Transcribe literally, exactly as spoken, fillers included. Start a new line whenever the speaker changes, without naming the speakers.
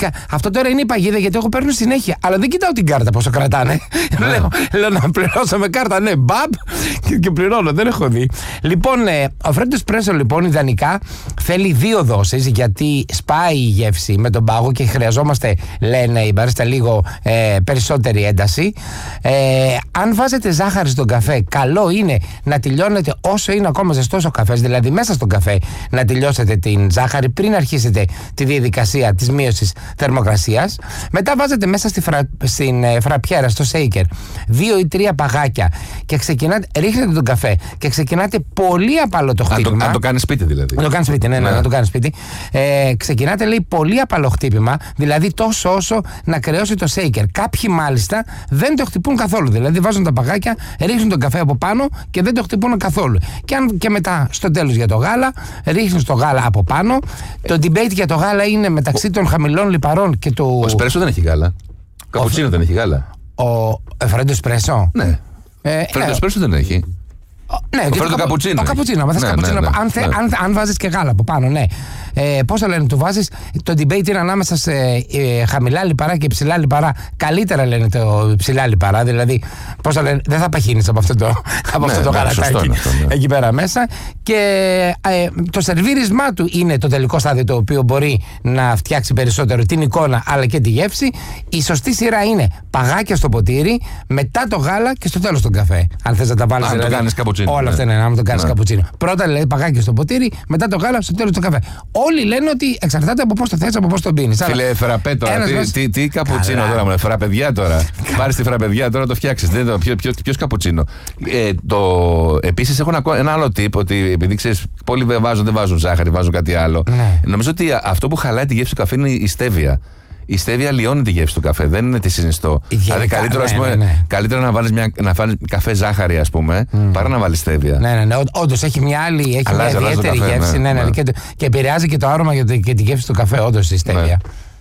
Αυτό τώρα είναι η παγίδα γιατί εγώ παίρνω συνέχεια. Αλλά δεν κοιτάω την κάρτα πόσο κρατάνε. Ναι. λέω, λέω να πληρώσω με κάρτα, ναι, μπαμπ και, και πληρώνω. Δεν έχω δει. Λοιπόν, ε, ο φρέντο εσπρέσο λοιπόν ιδανικά θέλει δύο δόσεις γιατί σπάει η γεύση με τον πάγο και χρειαζόμαστε, λένε οι μπαρίστα, λίγο ε, περισσότερη ένταση. Ε, αν βάζετε ζάχαρη στον καφέ, καλό είναι να τελειώνετε όσο είναι ακόμα ζεστός ο καφές, δηλαδή μέσα στον καφέ να τελειώσετε την ζάχαρη πριν αρχίσετε τη διαδικασία της μείωσης θερμοκρασίας. Μετά βάζετε μέσα στη φρα, στην ε, φραπιέρα, στο σέικερ, δύο ή τρία παγάκια και ξεκινάτε, ρίχνετε τον καφέ και ξεκινάτε πολύ απαλό το χτύπημα.
Να το, το κάνει σπίτι δηλαδή.
Να το κάνει σπίτι, ναι, ναι, ναι. να το κάνει σπίτι. Ε, ξεκινάτε, λέει, πολύ απαλό χτύπημα, δηλαδή τόσο όσο να κρεώσει το σέικερ. Κάποιοι μάλιστα δεν το χτυπούν καθόλου. Δηλαδή βάζουν τα παγάκια, ρίχνουν τον καφέ από πάνω και δεν το χτυπούν καθόλου. Και, αν, και μετά στο τέλος για το γάλα, ρίχνουν το γάλα από πάνω. Ε, το debate για το γάλα είναι μεταξύ των χαμηλών λιπαρών και του.
Ο εσπρέσο δεν έχει γάλα. Καπουτσίνο δεν έχει γάλα.
Ο φρέντο εσπρέσο.
Ναι. Ε, φρέντο εσπρέσο δεν έχει.
Ναι,
το το καπουτσίνο.
Το καπουτσίνο, ναι, καπουτσίνο ναι, ναι, αν, θε, ναι. αν, αν βάζεις και γάλα από πάνω, ναι. Ε, πώς θα λένε, του βάζεις. Το debate είναι ανάμεσα σε ε, χαμηλά λιπαρά και υψηλά λιπαρά. Καλύτερα λένε το υψηλά λιπαρά. Δηλαδή, πώς θα λένε, δεν θα παχύνεις από αυτό το, από
ναι,
αυτό το
ναι,
γαλατάκι
αυτό, ναι.
εκεί πέρα μέσα. Και ε, το σερβίρισμά του είναι το τελικό στάδιο το οποίο μπορεί να φτιάξει περισσότερο την εικόνα αλλά και τη γεύση. Η σωστή σειρά είναι παγάκια στο ποτήρι, μετά το γάλα και στο τέλος τον καφέ. Αν θες να τα βάλεις.
Αν δηλαδή, το κάνεις καπουτσίνο.
Όλα
ναι.
αυτά είναι να το κάνεις
ναι.
καπουτσίνο. Πρώτα λέει παγάκι στο ποτήρι, μετά το γάλα, στο τέλος το καφέ. Όλοι λένε ότι εξαρτάται από πώς το θες, από πώς το πίνεις.
Φίλε, φραπέ τώρα. Τι, τι, τι καπουτσίνο τώρα, μου φραπεδιά τώρα. Πάρεις τη φραπεδιά τώρα, το φτιάξεις. Ποιος καπουτσίνο. Ε, Επίσης, έχω ένα, ένα άλλο tip ότι επειδή ξέρεις, πολλοί βάζουν, δεν βάζουν ζάχαρη, βάζουν κάτι άλλο. Ναι. Νομίζω ότι αυτό που χαλάει τη γεύση του καφέ είναι η στέβια. Η στέβια λιώνει τη γεύση του καφέ, δεν είναι τη συνιστό. Δηλαδή, καλύτερο, ναι, πούμε, ναι, ναι. καλύτερα να βάλεις μια, να βάλεις καφέ ζάχαρη, ας πούμε, mm. παρά να βάλεις στέβια.
Ναι, ναι, ναι. Όντως έχει μια άλλη, έχει αλλάζει, μια ιδιαίτερη γεύση. Ναι, ναι, ναι. Και, και επηρεάζει και το άρωμα και τη γεύση του καφέ, όντως η στέβια. Ναι.